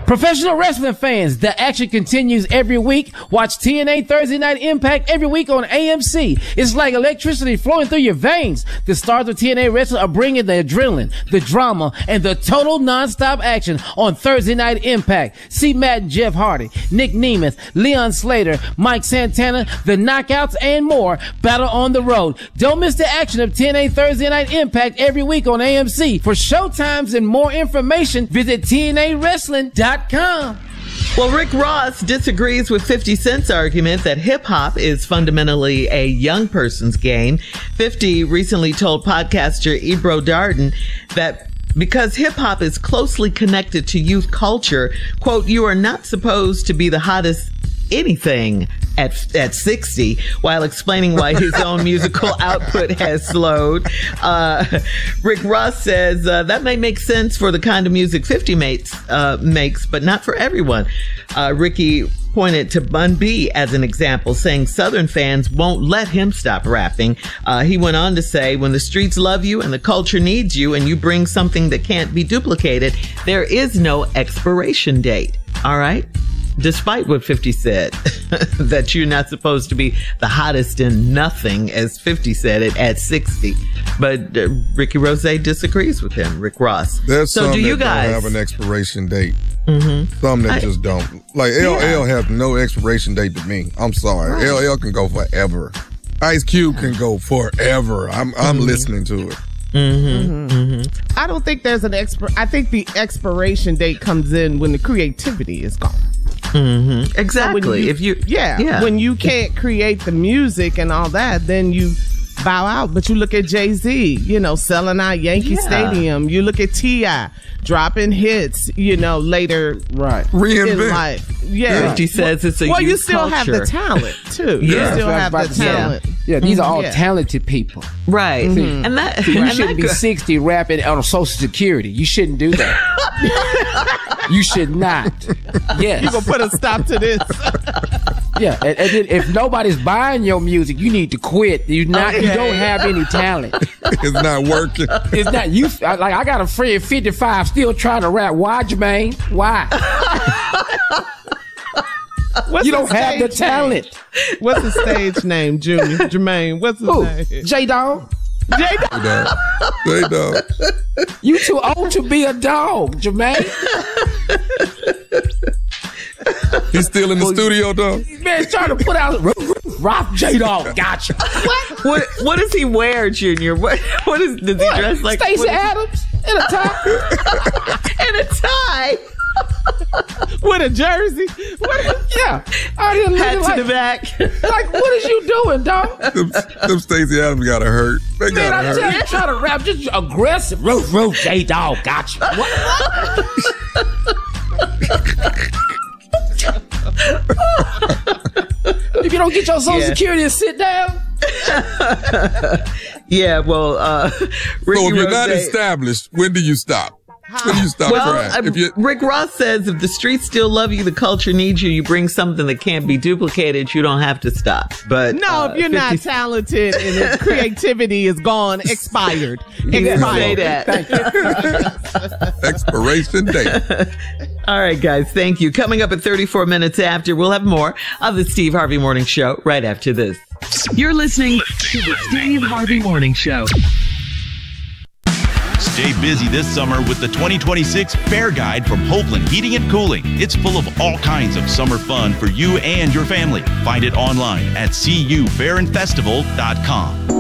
Professional wrestling fans, the action continues every week. Watch TNA Thursday Night Impact every week on AMC. It's like electricity flowing through your veins. The stars of TNA wrestling are bringing the adrenaline, the drama, and the total non-stop action on Thursday Night Impact. See Matt and Jeff Hardy, Nick Nemeth, Leon Slater, Mike Santana, the Knockouts, and more battle on the road. Don't miss the action of TNA Thursday Night Impact every week on AMC. For showtimes and more information, visit TNAWrestling.com. Well, Rick Ross disagrees with 50 Cent's argument that hip-hop is fundamentally a young person's game. 50 recently told podcaster Ebro Darden that because hip-hop is closely connected to youth culture, quote, you are not supposed to be the hottest anything at 60, while explaining why his own musical output has slowed. Rick Ross says that may make sense for the kind of music 50 makes, but not for everyone. Ricky pointed to Bun B as an example, saying Southern fans won't let him stop rapping. He went on to say, when the streets love you and the culture needs you and you bring something that can't be duplicated, there is no expiration date. All right? Despite what 50 said, that you're not supposed to be the hottest in nothing, as 50 said it, at 60. But Ricky Rose disagrees with him, Rick Ross. There's so some do you that guys don't have an expiration date. Mm-hmm. Some that just don't. Like LL has no expiration date to me. I'm sorry. Right. LL can go forever. Ice Cube can go forever. I'm listening to it. I don't think there's an I think the expiration date comes in when the creativity is gone. Exactly. So when if you, when you can't create the music and all that, then you bow out. But you look at Jay-Z, selling out Yankee Stadium. You look at T.I. dropping hits, later in life. Yeah. 50 says it's a well, youth you still culture. have the talent too. Yeah. You still have the talent. Yeah, these are all talented people. Right. And that you shouldn't be 60 rapping on Social Security. You shouldn't do that. You should not. Yes. You're going to put a stop to this. Yeah, and then if nobody's buying your music, you need to quit. You don't have any talent. It's not working. It's not you. I got a friend 55 still trying to rap. Why, Jermaine? Why? You don't have the talent. What's the stage name, Junior? Jermaine, what's his name? J-Dog. J-Dog. J-Dog. You too old to be a dog, Jermaine. He's still in the studio, though. Man, trying to put out Rock J-Dog. Gotcha. What does he wear, Junior? Does he dress like? Stacey Adams in a tie. In a tie. With a jersey. Yeah. I didn't hat to the back. Like, what is you doing, dog? Them Stacey Adams gotta hurt. They Man, gotta hurt. I'm trying to rap just aggressive. Roof, J-Dog, gotcha. If you don't get your Social Security and sit down. Yeah, well, Ricky so if you're Rose not established, when do you stop? When do you stop crying? Rick Ross says if the streets still love you, the culture needs you, you bring something that can't be duplicated, you don't have to stop. But no, if you're not talented and the creativity is gone, expired. Say that. Expiration date. All right, guys, thank you. Coming up at 34 minutes after, we'll have more of the Steve Harvey Morning Show right after this. You're listening to the Steve Harvey Morning Show. Stay busy this summer with the 2026 Fair Guide from Hopeland Heating and Cooling. It's full of all kinds of summer fun for you and your family. Find it online at cufairandfestival.com.